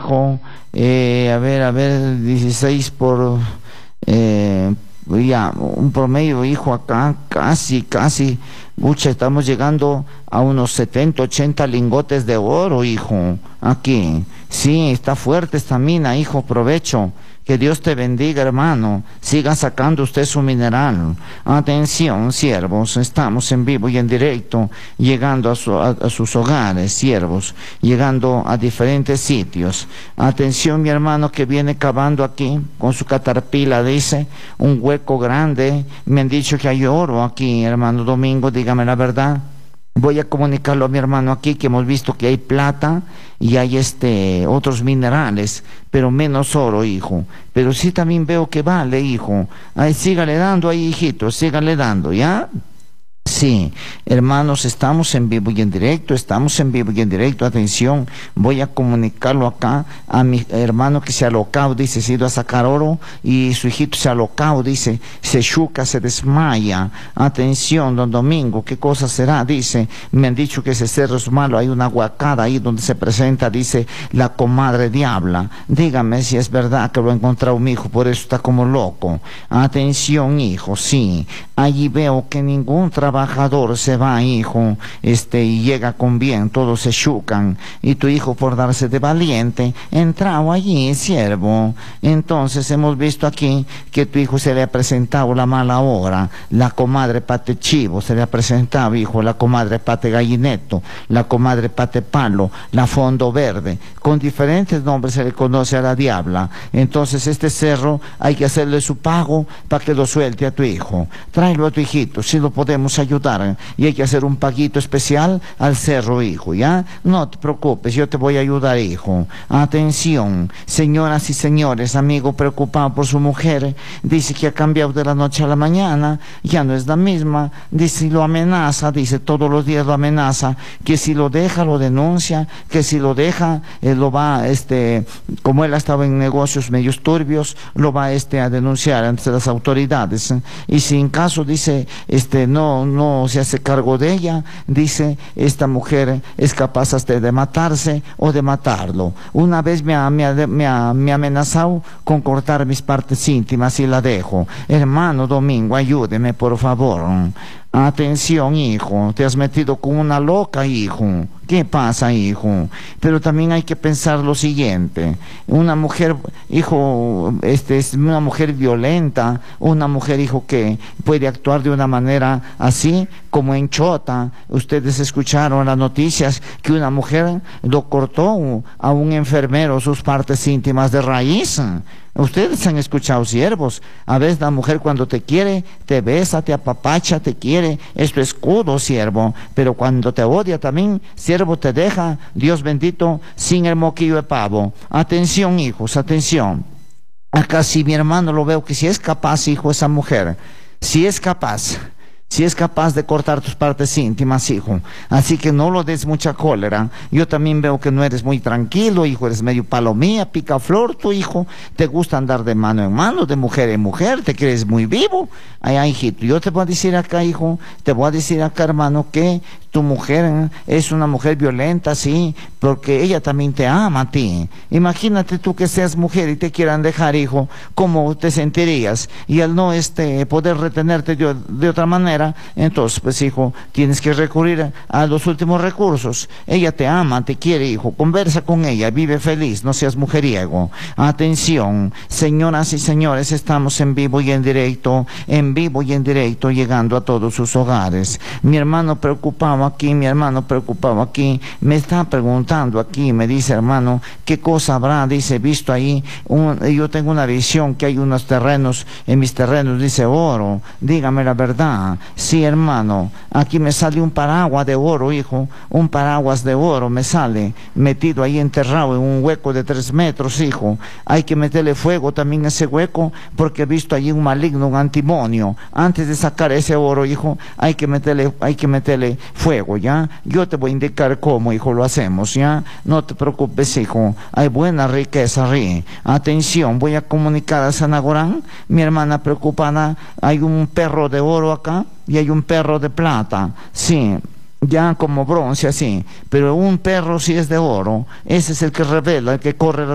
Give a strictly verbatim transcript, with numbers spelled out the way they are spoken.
hijo, eh, a ver, a ver, dieciséis por... Eh, ya, un promedio, hijo, acá, casi, casi, mucha, estamos llegando a unos setenta, ochenta lingotes de oro, hijo, aquí. Sí, está fuerte esta mina, hijo, provecho. Que Dios te bendiga, hermano. Siga sacando usted su mineral. Atención, siervos, estamos en vivo y en directo, llegando a, su, a, a sus hogares, siervos, llegando a diferentes sitios. Atención, mi hermano que viene cavando aquí, con su caterpillar, dice, un hueco grande. Me han dicho que hay oro aquí, hermano Domingo, dígame la verdad. Voy a comunicarlo a mi hermano aquí, que hemos visto que hay plata y hay este otros minerales, pero menos oro, hijo. Pero sí también veo que vale, hijo. Ahí, sígale dando ahí, hijito, sígale dando, ¿ya? Sí, hermanos, estamos en vivo y en directo, estamos en vivo y en directo, atención, voy a comunicarlo acá a mi hermano que se ha alocado, dice, se ha ido a sacar oro y su hijito se ha alocado, dice, se chuca, se desmaya. Atención, don Domingo, ¿qué cosa será? Dice, me han dicho que ese cerro es malo, hay una huacada ahí donde se presenta, dice, la comadre diabla. Dígame si es verdad que lo ha encontrado mi hijo, por eso está como loco. Atención, hijo, sí, allí veo que ningún trabajo trabajador se va, hijo, este, y llega con bien, todos se chucan, y tu hijo, por darse de valiente, entrado allí, siervo. Entonces hemos visto aquí que tu hijo se le ha presentado la mala hora, la comadre Pate Chivo, se le ha presentado, hijo, la comadre Pate Gallineto, la comadre Pate Palo, la Fondo Verde, con diferentes nombres se le conoce a la diabla. Entonces este cerro hay que hacerle su pago para que lo suelte a tu hijo. Tráelo a tu hijito, si lo podemos ayudar, y hay que hacer un paguito especial al cerro, hijo, ¿ya? No te preocupes, yo te voy a ayudar, hijo. Atención, señoras y señores, amigo preocupado por su mujer, dice que ha cambiado de la noche a la mañana, ya no es la misma, dice, lo amenaza, dice, todos los días lo amenaza, que si lo deja lo denuncia, que si lo deja, eh, lo va, este, como él ha estado en negocios medios turbios, lo va, este, a denunciar ante las autoridades, ¿eh? Y si en caso, dice, este, no, no se hace cargo de ella, dice, esta mujer es capaz hasta de matarse o de matarlo. Una vez me ha, me ha, me ha, me ha amenazado con cortar mis partes íntimas y la dejo. Hermano Domingo, ayúdeme, por favor. Atención, hijo, te has metido con una loca, hijo. ¿Qué pasa, hijo? Pero también hay que pensar lo siguiente. Una mujer, hijo, este, es una mujer violenta, una mujer, hijo, que puede actuar de una manera así, como en Chota. Ustedes escucharon las noticias que una mujer lo cortó a un enfermero sus partes íntimas de raíz. Ustedes han escuchado, siervos, a veces la mujer cuando te quiere, te besa, te apapacha, te quiere, es tu escudo, siervo, pero cuando te odia también, siervo, te deja, Dios bendito, sin el moquillo de pavo. Atención, hijos, atención. Acá sí, mi hermano, lo veo que si es capaz, hijo, esa mujer, si es capaz... Si es capaz de cortar tus partes íntimas, hijo. Así que no lo des mucha cólera. Yo también veo que no eres muy tranquilo, hijo. Eres medio palomía, picaflor, tu hijo. Te gusta andar de mano en mano, de mujer en mujer. Te crees muy vivo. Ay, ay, hijito. Yo te voy a decir acá, hijo. Te voy a decir acá, hermano, que tu mujer ¿eh? es una mujer violenta, sí, porque ella también te ama a ti. Imagínate tú que seas mujer y te quieran dejar, hijo, ¿cómo te sentirías? Y al no este, poder retenerte de, de otra manera, entonces, pues, hijo, tienes que recurrir a los últimos recursos. Ella te ama, te quiere, hijo, conversa con ella, vive feliz, no seas mujeriego. Atención, señoras y señores, estamos en vivo y en directo, en vivo y en directo, llegando a todos sus hogares. Mi hermano preocupado aquí, mi hermano preocupado aquí, me está preguntando aquí, me dice, hermano, ¿qué cosa habrá? Dice, visto ahí, un, yo tengo una visión que hay unos terrenos, en mis terrenos dice oro, dígame la verdad. Sí, hermano, aquí me sale un paraguas de oro, hijo, un paraguas de oro me sale, metido ahí enterrado en un hueco de tres metros, hijo. Hay que meterle fuego también a ese hueco, porque he visto allí un maligno, un antimonio. Antes de sacar ese oro, hijo, hay que meterle, hay que meterle fuego, ¿ya? Yo te voy a indicar cómo, hijo, lo hacemos, ¿ya? No te preocupes, hijo, hay buena riqueza, ríe. Atención, voy a comunicar a Sanagorán, mi hermana preocupada, hay un perro de oro acá, y hay un perro de plata, sí, ya como bronce así, pero un perro sí es de oro, ese es el que revela, el que corre